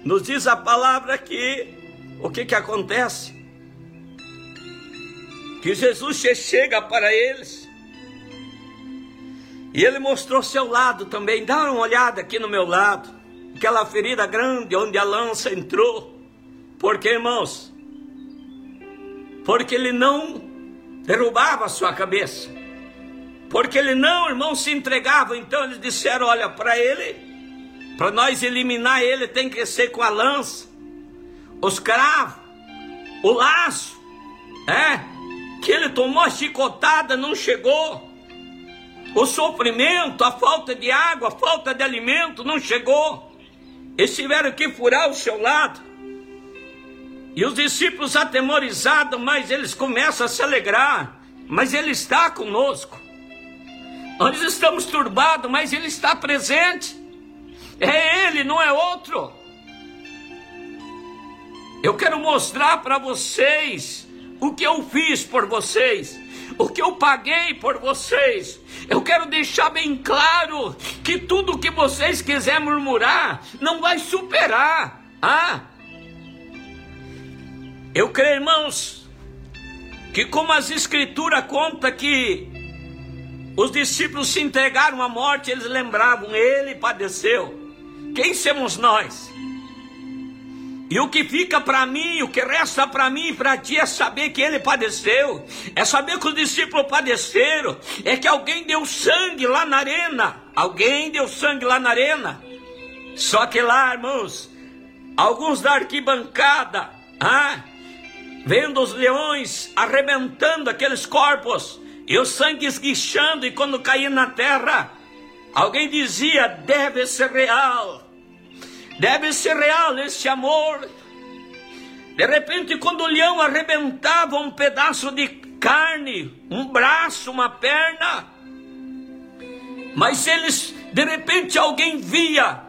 nos diz a palavra que o que acontece? Que Jesus chega para eles e ele mostrou seu lado também. Dá uma olhada aqui no meu lado, aquela ferida grande onde a lança entrou. Por quê, irmãos? Porque ele não derrubava a sua cabeça, porque ele não, irmão, se entregava. Então eles disseram: olha, para nós eliminar ele, tem que ser com a lança, os cravos, o laço, que ele tomou a chicotada, não chegou, o sofrimento, a falta de água, a falta de alimento, não chegou. Eles tiveram que furar o seu lado. E os discípulos atemorizados, mas eles começam a se alegrar. Mas ele está conosco. Nós estamos turbados, mas ele está presente. É ele, não é outro. Eu quero mostrar para vocês o que eu fiz por vocês, o que eu paguei por vocês. Eu quero deixar bem claro que tudo que vocês quiserem murmurar não vai superar. Eu creio, irmãos, que como as escrituras contam que os discípulos se entregaram à morte, eles lembravam: ele padeceu. Quem somos nós? E o que fica para mim, o que resta para mim e para ti é saber que ele padeceu, é saber que os discípulos padeceram, é que alguém deu sangue lá na arena, Só que lá, irmãos, alguns da arquibancada, vendo os leões arrebentando aqueles corpos e o sangue esguichando, e quando caía na terra, alguém dizia: deve ser real esse amor. De repente, quando o leão arrebentava um pedaço de carne, um braço, uma perna, mas eles, de repente, alguém via